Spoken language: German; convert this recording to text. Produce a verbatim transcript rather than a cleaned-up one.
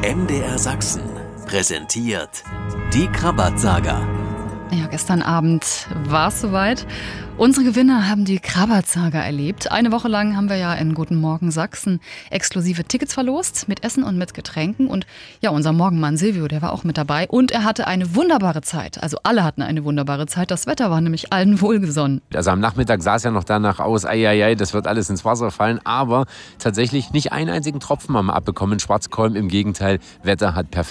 M D R Sachsen präsentiert die Krabbert-Saga. Ja, gestern Abend war es soweit. Unsere Gewinner haben die Krabbert-Saga erlebt. Eine Woche lang haben wir ja in Guten Morgen Sachsen exklusive Tickets verlost mit Essen und mit Getränken. Und ja, unser Morgenmann Silvio, der war auch mit dabei. Und er hatte eine wunderbare Zeit. Also alle hatten eine wunderbare Zeit. Das Wetter war nämlich allen wohlgesonnen. Also am Nachmittag sah es ja noch danach aus, ei, ei, ei, das wird alles ins Wasser fallen. Aber tatsächlich nicht einen einzigen Tropfen haben wir abbekommen in Schwarzkolm. Im Gegenteil, Wetter hat perfekt